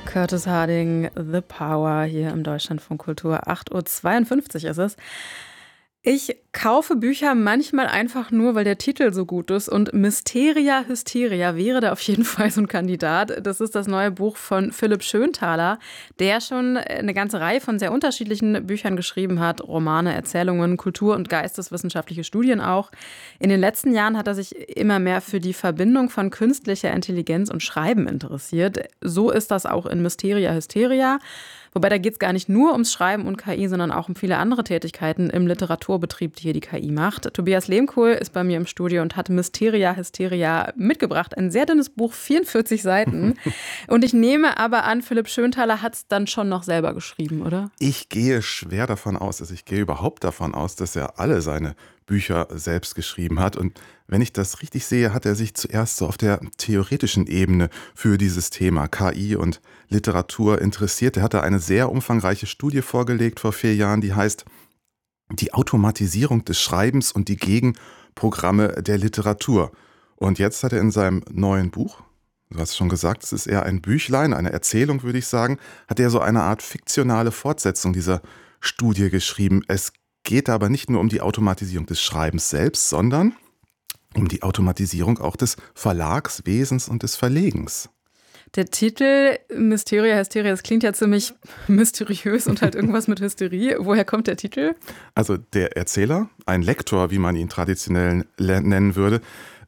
Curtis Harding, The Power, hier im Deutschlandfunk Kultur. 8:52 Uhr ist es. Ich kaufe Bücher manchmal einfach nur, weil der Titel so gut ist. Und Mysteria Hysteria wäre da auf jeden Fall so ein Kandidat. Das ist das neue Buch von Philipp Schönthaler, der schon eine ganze Reihe von sehr unterschiedlichen Büchern geschrieben hat. Romane, Erzählungen, Kultur- und geisteswissenschaftliche Studien auch. In den letzten Jahren hat er sich immer mehr für die Verbindung von künstlicher Intelligenz und Schreiben interessiert. So ist das auch in Mysteria Hysteria. Wobei da geht es gar nicht nur ums Schreiben und KI, sondern auch um viele andere Tätigkeiten im Literaturbetrieb, die hier die KI macht. Tobias Lehmkuhl ist bei mir im Studio und hat Mysteria Hysteria mitgebracht. Ein sehr dünnes Buch, 44 Seiten. Und ich nehme aber an, Philipp Schönthaler hat es dann schon noch selber geschrieben, oder? Ich gehe schwer davon aus, ich gehe überhaupt davon aus, dass er alle seine Bücher selbst geschrieben hat. Und wenn ich das richtig sehe, hat er sich zuerst so auf der theoretischen Ebene für dieses Thema KI und Literatur interessiert. Er hatte eine sehr umfangreiche Studie vorgelegt vor 4 Jahren, die heißt Die Automatisierung des Schreibens und die Gegenprogramme der Literatur. Und jetzt hat er in seinem neuen Buch, du hast schon gesagt, es ist eher ein Büchlein, eine Erzählung, würde ich sagen, hat er so eine Art fiktionale Fortsetzung dieser Studie geschrieben. Es geht aber nicht nur um die Automatisierung des Schreibens selbst, sondern um die Automatisierung auch des Verlagswesens und des Verlegens. Der Titel Mysteria Hysteria, das klingt ja ziemlich mysteriös und halt irgendwas mit Hysterie. Woher kommt der Titel? Also der Erzähler, ein Lektor, wie man ihn traditionell nennen würde,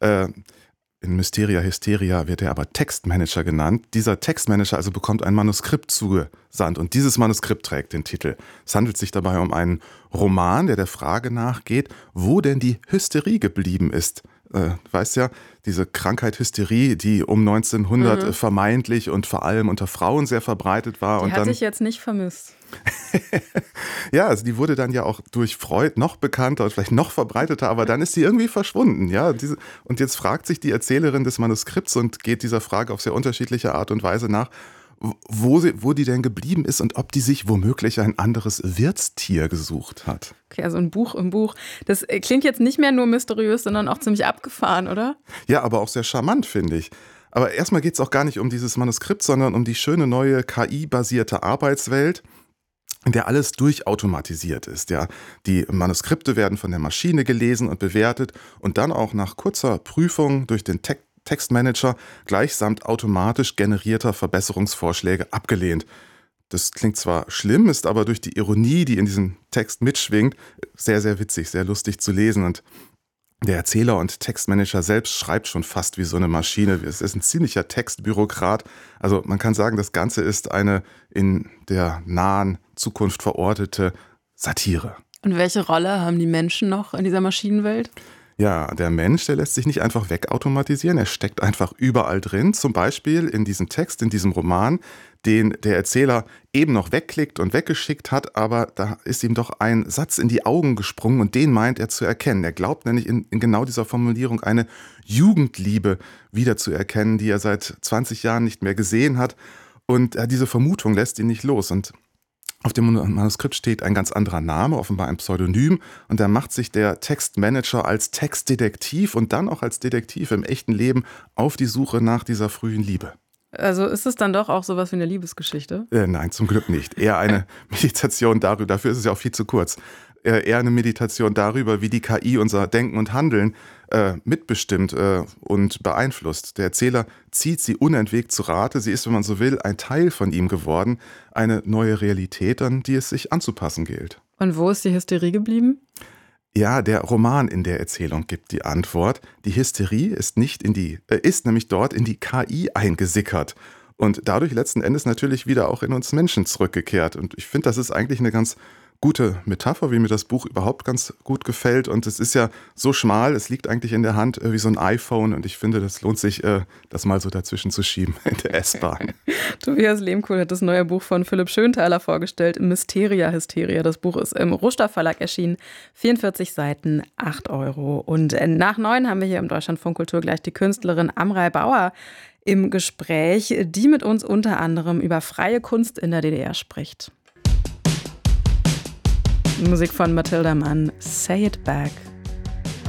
in Mysteria Hysteria wird er aber Textmanager genannt. Dieser Textmanager also bekommt ein Manuskript zugesandt und dieses Manuskript trägt den Titel. Es handelt sich dabei um einen Roman, der Frage nachgeht, wo denn die Hysterie geblieben ist. Du weißt ja, diese Krankheit Hysterie, die um 1900 vermeintlich und vor allem unter Frauen sehr verbreitet war. Die hatte ich jetzt nicht vermisst. Ja, also die wurde dann ja auch durch Freud noch bekannter und vielleicht noch verbreiteter, aber dann ist sie irgendwie verschwunden. Ja, und jetzt fragt sich die Erzählerin des Manuskripts und geht dieser Frage auf sehr unterschiedliche Art und Weise nach, wo die denn geblieben ist und ob die sich womöglich ein anderes Wirtstier gesucht hat. Okay, also ein Buch im Buch. Das klingt jetzt nicht mehr nur mysteriös, sondern auch ziemlich abgefahren, oder? Ja, aber auch sehr charmant, finde ich. Aber erstmal geht es auch gar nicht um dieses Manuskript, sondern um die schöne neue KI-basierte Arbeitswelt, in der alles durchautomatisiert ist. Ja, die Manuskripte werden von der Maschine gelesen und bewertet und dann auch nach kurzer Prüfung durch den Textmanager gleichsamt automatisch generierter Verbesserungsvorschläge abgelehnt. Das klingt zwar schlimm, ist aber durch die Ironie, die in diesem Text mitschwingt, sehr, sehr witzig, sehr lustig zu lesen. Und der Erzähler und Textmanager selbst schreibt schon fast wie so eine Maschine. Es ist ein ziemlicher Textbürokrat. Also man kann sagen, das Ganze ist eine in der nahen Zukunft verortete Satire. Und welche Rolle haben die Menschen noch in dieser Maschinenwelt? Ja, der Mensch, der lässt sich nicht einfach wegautomatisieren, er steckt einfach überall drin. Zum Beispiel in diesem Text, in diesem Roman, den der Erzähler eben noch wegklickt und weggeschickt hat, aber da ist ihm doch ein Satz in die Augen gesprungen und den meint er zu erkennen. Er glaubt nämlich in genau dieser Formulierung eine Jugendliebe wiederzuerkennen, die er seit 20 Jahren nicht mehr gesehen hat. Und diese Vermutung lässt ihn nicht los. Und auf dem Manuskript steht ein ganz anderer Name, offenbar ein Pseudonym. Und da macht sich der Textmanager als Textdetektiv und dann auch als Detektiv im echten Leben auf die Suche nach dieser frühen Liebe. Also ist es dann doch auch sowas wie eine Liebesgeschichte? Nein, zum Glück nicht. Eher eine Meditation darüber, dafür ist es ja auch viel zu kurz. Eher eine Meditation darüber, wie die KI unser Denken und Handeln mitbestimmt und beeinflusst. Der Erzähler zieht sie unentwegt zu Rate. Sie ist, wenn man so will, ein Teil von ihm geworden. Eine neue Realität, an die es sich anzupassen gilt. Und wo ist die Hysterie geblieben? Ja, der Roman in der Erzählung gibt die Antwort. Die Hysterie ist nämlich dort in die KI eingesickert. Und dadurch letzten Endes natürlich wieder auch in uns Menschen zurückgekehrt. Und ich finde, das ist eigentlich eine ganz gute Metapher, wie mir das Buch überhaupt ganz gut gefällt. Und es ist ja so schmal, es liegt eigentlich in der Hand wie so ein iPhone. Und ich finde, das lohnt sich, das mal so dazwischen zu schieben in der S-Bahn. Tobias Lehmkuhl hat das neue Buch von Philipp Schönthaler vorgestellt, Mysteria Hysteria. Das Buch ist im Rustoff Verlag erschienen. 44 Seiten, 8 €. Und nach 9 haben wir hier im Deutschlandfunk Kultur gleich die Künstlerin Amrei Bauer im Gespräch, die mit uns unter anderem über freie Kunst in der DDR spricht. Musik von Mathilda Mann, Say It Back.